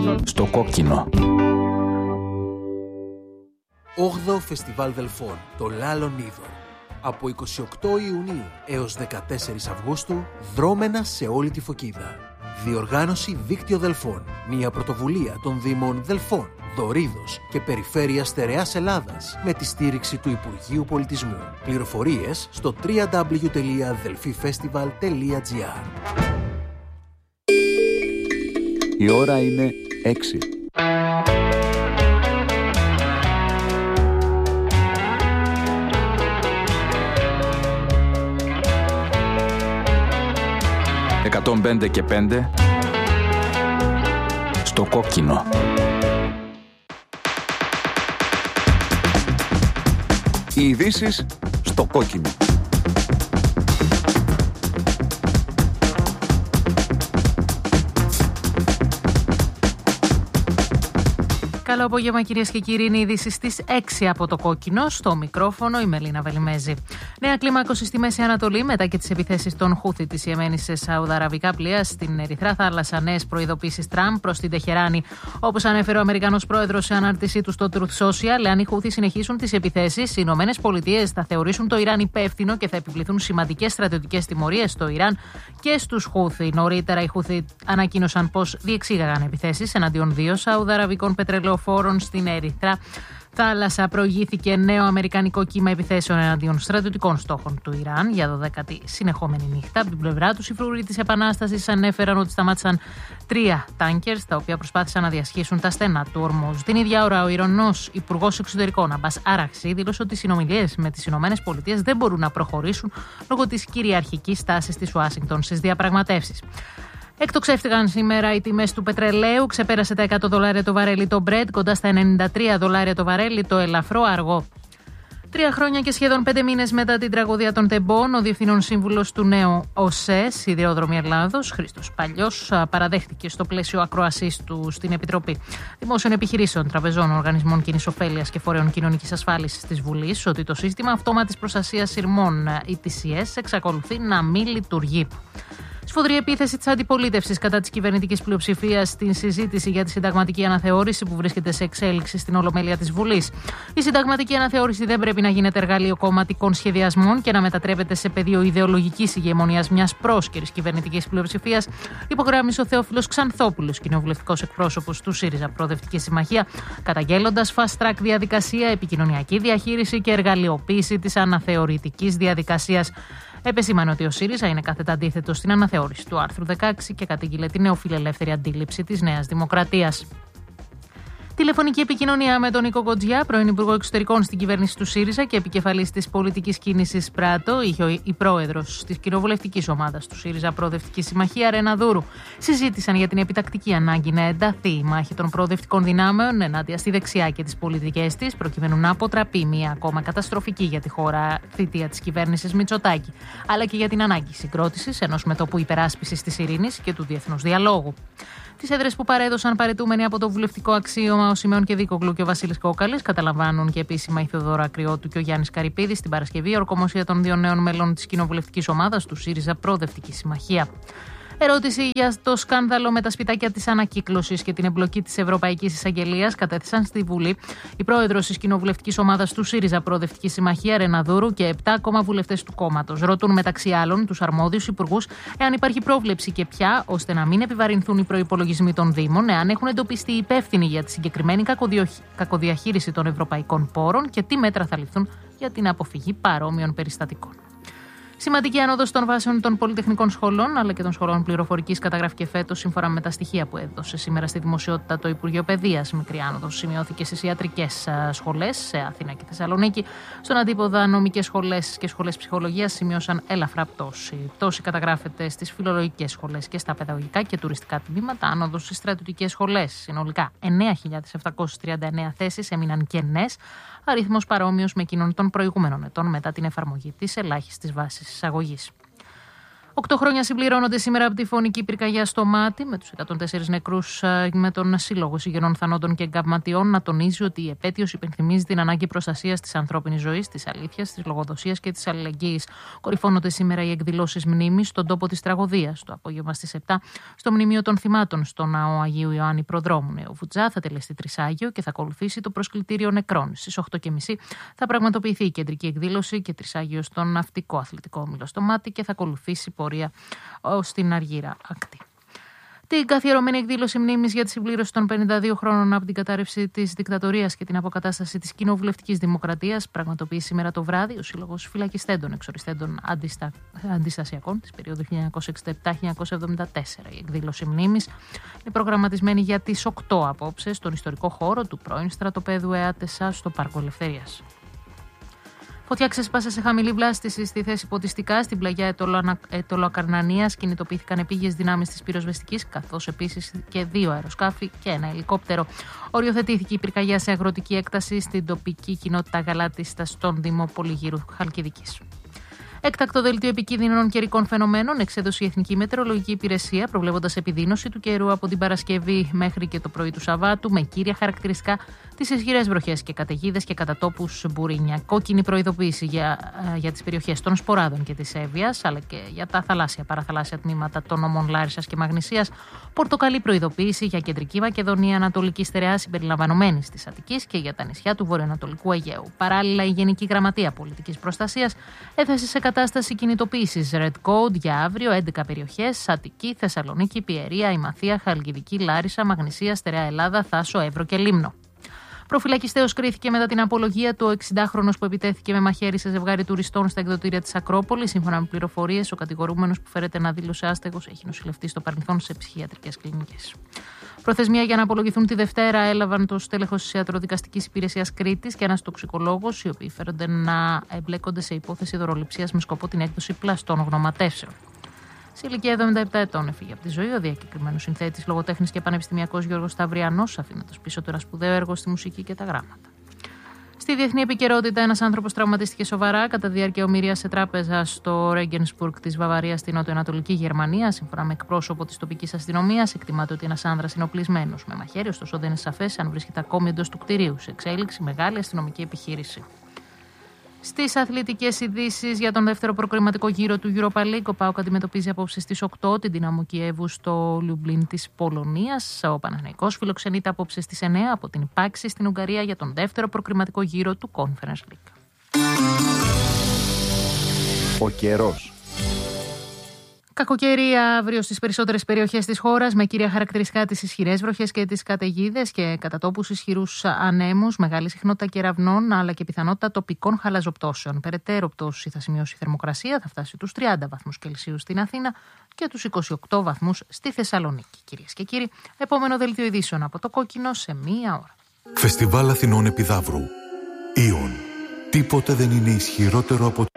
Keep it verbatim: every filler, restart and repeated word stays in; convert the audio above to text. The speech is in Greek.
Στο κόκκινο. όγδοο Φεστιβάλ Δελφών, το Λάλον Είδωρ. Από εικοστή ογδόη Ιουνίου έως δεκατέσσερις Αυγούστου, δρόμενα σε όλη τη Φωκίδα. Διοργάνωση Δίκτυο Δελφών. Μια πρωτοβουλία των Δήμων Δελφών, Δωρίδος και Περιφέρειας Στερεάς Ελλάδας με τη στήριξη του Υπουργείου Πολιτισμού. Πληροφορίες στο double-u double-u double-u τελεία delfifestival τελεία gr. Η ώρα είναι έξι. εκατόν πέντε και πέντε στο κόκκινο. Οι ειδήσεις στο κόκκινο. Καλό απόγευμα, κυρίες και κύριοι. Είναι η είδηση στις έξι από το κόκκινο. Στο μικρόφωνο η Μελίνα Βελιμέζη. Νέα κλίμακωση στη Μέση Ανατολή μετά και τις επιθέσεις των Χούθι της Ιεμένης σε σαουδαραβικά πλοία στην Ερυθρά Θάλασσα. Νέες προειδοποίησεις Τραμπ προς την Τεχεράνη. Όπως ανέφερε ο Αμερικανός πρόεδρος σε ανάρτησή του στο Truth Social, αν οι Χούθι συνεχίσουν τις επιθέσεις, οι Ηνωμένες Πολιτείες θα θεωρήσουν το Ιράν υπεύθυνο και θα επιβληθούν σημαντικές στρατιωτικές τιμωρίες στο Ιράν και στους Χούθι. Νωρίτερα, οι Χούθι ανακοίνωσαν πως διεξήγαγαν επιθέσεις εναντίον δύο σαουδαραβικών πετρελαιοφόρων στην Ερυθρά Θάλασσα. Προηγήθηκε νέο αμερικανικό κύμα επιθέσεων εναντίον στρατιωτικών στόχων του Ιράν για δωδέκατη συνεχόμενη νύχτα. Από την πλευρά του, οι φρουροί της Επανάστασης ανέφεραν ότι σταμάτησαν τρία τάνκερς τα οποία προσπάθησαν να διασχίσουν τα στενά του Ορμούζ. Την ίδια ώρα, ο Ιρανός Υπουργός Εξωτερικών Αμπάς Αραχσί δήλωσε ότι οι συνομιλίες με τις Ηνωμένες Πολιτείες δεν μπορούν να προχωρήσουν λόγω της κυριαρχικής τάσης της Ουάσιγκτον στις διαπραγματεύσεις. Εκτοξεύτηκαν σήμερα οι τιμές του πετρελαίου, ξεπέρασε τα εκατό δολάρια το βαρέλι το Brent, κοντά στα ενενήντα τρία δολάρια το βαρέλι το ελαφρό αργό. Τρία χρόνια και σχεδόν πέντε μήνες μετά την τραγωδία των Τεμπών, ο Διευθύνων Σύμβουλος του νέου ΟΣΕ, Σιδηρόδρομοι Ελλάδος, Χρήστος Παλιός, παραδέχτηκε στο πλαίσιο ακροασής του στην Επιτροπή Δημόσιων Επιχειρήσεων, Τραπεζών, Οργανισμών Κοινής Ωφέλειας και Φορέων Κοινωνικής Ασφάλισης της Βουλής ότι το σύστημα αυτόματης προστασίας σειρμών ι τι σι ες εξακολουθεί να μην λειτουργεί. Σφοδρή επίθεση της αντιπολίτευσης κατά της κυβερνητικής πλειοψηφίας στην συζήτηση για τη συνταγματική αναθεώρηση που βρίσκεται σε εξέλιξη στην Ολομέλεια της Βουλής. Η συνταγματική αναθεώρηση δεν πρέπει να γίνεται εργαλείο κομματικών σχεδιασμών και να μετατρέπεται σε πεδίο ιδεολογικής ηγεμονίας μιας πρόσκαιρης κυβερνητικής πλειοψηφίας, υπογράμμισε ο Θεόφιλος Ξανθόπουλος, κοινοβουλευτικός εκπρόσωπος του ΣΥΡΙΖΑ Προοδευτική Συμμαχία, καταγγέλλοντας fast track διαδικασία, επικοινωνιακή διαχείριση και εργαλειοποίηση της αναθεωρητικής διαδικασίας. Επεσήμανε ότι ο ΣΥΡΙΖΑ είναι κάθετα αντίθετο στην αναθεώρηση του άρθρου δεκαέξι και κατήγγειλε τη νεοφιλελεύθερη αντίληψη της Νέας Δημοκρατίας. Τηλεφωνική επικοινωνία με τον Νίκο Κοντζιά, πρώην Υπουργό Εξωτερικών στην κυβέρνηση του ΣΥΡΙΖΑ και επικεφαλής της πολιτικής κίνησης ΠΡΑΤΟ, είχε η πρόεδρος της κοινοβουλευτικής ομάδας του ΣΥΡΙΖΑ Προοδευτική Συμμαχία, Ρένα Δούρου. Συζήτησαν για την επιτακτική ανάγκη να ενταθεί η μάχη των προοδευτικών δυνάμεων ενάντια στη δεξιά και τις πολιτικές της, προκειμένου να αποτραπεί μια ακόμα καταστροφική για τη χώρα θητεία της κυβέρνησης Μητσοτάκη, αλλά και για την ανάγκη συγκρότησης ενός μετώπου υπεράσπισης της ειρήνης και του διεθνούς διαλόγου. Τις έδρες που παρέδωσαν παραιτούμενοι από το βουλευτικό αξίωμα ο Σιμεών Κεδίκογλου και ο Βασίλης Κόκαλης καταλαμβάνουν και επίσημα η Θεοδόρα Ακριώτου και ο Γιάννης Καρυπίδης την Παρασκευή, η ορκομοσία των δύο νέων μελών της κοινοβουλευτικής ομάδας του ΣΥΡΙΖΑ Προοδευτική Συμμαχία. Ερώτηση για το σκάνδαλο με τα σπιτάκια της ανακύκλωσης και την εμπλοκή της Ευρωπαϊκής Εισαγγελίας κατέθεσαν στη Βουλή η πρόεδρος της κοινοβουλευτικής ομάδας του ΣΥΡΙΖΑ Προοδευτική Συμμαχία, Ρένα Δούρου, και επτά ακόμα βουλευτές του κόμματος. Ρωτούν μεταξύ άλλων τους αρμόδιους υπουργούς εάν υπάρχει πρόβλεψη και ποια, ώστε να μην επιβαρυνθούν οι προϋπολογισμοί των Δήμων, εάν έχουν εντοπιστεί υπεύθυνοι για τη συγκεκριμένη κακοδιαχείριση των ευρωπαϊκών πόρων και τι μέτρα θα ληφθούν για την αποφυγή παρόμοιων περιστατικών. Σημαντική άνοδος των βάσεων των πολυτεχνικών σχολών αλλά και των σχολών πληροφορικής καταγράφηκε φέτος, σύμφωνα με τα στοιχεία που έδωσε σήμερα στη δημοσιότητα το Υπουργείο Παιδείας. Μικρή άνοδος σημειώθηκε στις ιατρικές σχολές σε Αθήνα και Θεσσαλονίκη. Στον αντίποδα, νομικές σχολές και σχολές ψυχολογίας σημείωσαν ελαφρά πτώση. Η πτώση καταγράφεται στις φιλολογικές σχολές και στα παιδαγωγικά και τουριστικά τμήματα. Άνοδος στις στρατιωτικές σχολές. Συνολικά εννέα χιλιάδες επτακόσιες τριάντα εννέα θέσεις έμειναν κενές, αριθμός παρόμοιος με εκείνον των προηγούμενων ετών μετά την εφαρμογή της ελάχιστης βάσης εισαγωγής. Οκτώ χρόνια συμπληρώνονται σήμερα από τη φωνική πυρκαγιά στο Μάτι, με τους εκατόν τέσσερις νεκρούς, με τον Σύλλογο Συγγενών Θανόντων και Εγκαυματιών να τονίζει ότι η επέτειος υπενθυμίζει την ανάγκη προστασίας της ανθρώπινης ζωής, της αλήθειας, της λογοδοσίας και της αλληλεγγύης. Κορυφώνονται σήμερα οι εκδηλώσεις μνήμης στον τόπο της τραγωδίας. Το απόγευμα στις επτά, στο Μνημείο των Θυμάτων, στο Ναό Αγίου Ιωάννη Προδρόμου Νέο Βουτζά, θα τελεστεί τρισάγιο και θα ακολουθήσει το προσκλητήριο νεκρών. Στις οκτώ και μισή θα πραγματοποιηθεί η κεντρική εκδήλωση και τρισάγιο στον Ναυτικό Αθλητικό Όμιλο στο Μάτι και θα ακολουθήσει πορεία ως την Αργύρα ακτή. Την καθιερωμένη εκδήλωση μνήμης για τη συμπλήρωση των πενήντα δύο χρόνων από την κατάρρευση της δικτατορίας και την αποκατάσταση της κοινοβουλευτικής δημοκρατίας πραγματοποιεί σήμερα το βράδυ ο Σύλλογος Φυλακιστέντων Εξοριστέντων Αντιστα... Αντιστασιακών της περίοδου χίλια εννιακόσια εξήντα επτά με χίλια εννιακόσια εβδομήντα τέσσερα. Η εκδήλωση μνήμης είναι προγραμματισμένη για τις οκτώ απόψε στον ιστορικό χώρο του πρώην στρατοπέδου ΕΑΤΕΣΑ στο Πάρκο Ελευθερίας. Φωτιά ξέσπασε σε χαμηλή βλάστηση στη θέση ποτιστικά στην πλαγιά Ετωλοακαρνανίας. Κινητοποιήθηκαν επίγειες δυνάμεις της πυροσβεστικής, καθώς επίσης και δύο αεροσκάφη και ένα ελικόπτερο. Οριοθετήθηκε η πυρκαγιά σε αγροτική έκταση στην τοπική κοινότητα Γαλάτιστα στον Δήμο Πολυγύρου Χαλκιδικής. Έκτακτο δελτίο επικίνδυνων καιρικών φαινομένων εξέδωσε η Εθνική Μετεωρολογική Υπηρεσία, προβλέποντας επιδείνωση του καιρού από την Παρασκευή μέχρι και το πρωί του Σαββάτου, με κύρια χαρακτηριστικά τις ισχυρές βροχές και καταιγίδες και κατά τόπους μπουρίνια. Κόκκινη προειδοποίηση για, για τις περιοχές των Σποράδων και της Εύβοιας, αλλά και για τα θαλάσσια παραθαλάσσια τμήματα των νομών Λάρισσας και Μαγνησίας. Πορτοκαλί προειδοποίηση για Κεντρική Μακεδονία, Ανατολική Στερεά συμπεριλαμβανομένης της Αττικής και για τα νησιά του Βορειοανατολικού Αιγαίου. Παράλληλα, η Γενική Γραμματεία Πολιτικής Προστασίας έθεσε σε κατάσταση κινητοποίησης Red Code για αύριο έντεκα περιοχές: Αττική, Θεσσαλονίκη, Πιερία, Ημαθία, Χαλκιδική, Λάρισα, Μαγνησία, Στερεά Ελλάδα, Θάσο, Εύρο και Λίμνο. Προφυλακιστέως κρίθηκε μετά την απολογία του εξηντάχρονος που επιτέθηκε με μαχαίρι σε ζευγάρι τουριστών στα εκδοτήρια της Ακρόπολης. Σύμφωνα με πληροφορίες, ο κατηγορούμενος που φέρεται να δήλωσε άστεγος έχει νοσηλευτεί στο παρελθόν σε ψυχιατρικές κλινικές. Προθεσμία για να απολογηθούν τη Δευτέρα έλαβαν το στέλεχος της Ιατροδικαστικής Υπηρεσίας Κρήτης και ένας τοξικολόγος, οι οποίοι φέρονται να εμπλέκονται σε υπόθεση δωροληψίας με σκοπό την έκδοση πλαστών γνωματεύσεων. Σε ηλικία εβδομήντα επτά ετών έφυγε από τη ζωή ο διακεκριμένος συνθέτης, λογοτέχνης και πανεπιστημιακός Γιώργος Σταυριανός, αφήνοντας πίσω του ένα σπουδαίο έργο στη μουσική και τα γράμματα. Στη διεθνή επικαιρότητα, ένας άνθρωπος τραυματίστηκε σοβαρά κατά τη διάρκεια ομηρίας σε τράπεζα στο Ρέγκενσμπουργκ της Βαβαρίας στη νοτιοανατολική Γερμανία. Σύμφωνα με εκπρόσωπο της τοπικής αστυνομίας, εκτιμάται ότι ένας άνδρας είναι οπλισμένος με μαχαίρι, ωστόσο δεν είναι σαφές αν βρίσκεται ακόμη εντός του κτηρίου. Σε εξέλιξη μεγάλη αστυνομική επιχείρηση. Στις αθλητικές ειδήσεις για τον δεύτερο προκριματικό γύρο του Europa League, ο ΠΑΟΚ αντιμετωπίζει απόψε στις οκτώ την Δυναμό Κιέβου στο Λιουμπλίν της Πολωνίας. Ο Παναθηναϊκός φιλοξενείται απόψε στις εννέα από την Πάξη στην Ουγγαρία για τον δεύτερο προκριματικό γύρο του Conference League. Ο καιρός. Κακοκαιρία αύριο στις περισσότερες περιοχές της χώρας, με κύρια χαρακτηριστικά τις ισχυρές βροχές και τις καταιγίδες και κατά τόπους ισχυρούς ανέμους, μεγάλη συχνότητα κεραυνών αλλά και πιθανότητα τοπικών χαλαζοπτώσεων. Περαιτέρω πτώση θα σημειώσει η θερμοκρασία, θα φτάσει τους τριάντα βαθμούς Κελσίου στην Αθήνα και τους είκοσι οκτώ βαθμούς στη Θεσσαλονίκη. Κυρίες και κύριοι, επόμενο δελτίο ειδήσεων από το Κόκκινο σε μία ώρα. Φεστιβάλ Αθηνών Επιδαύρου. Ήον. Τίποτε δεν είναι ισχυρότερο από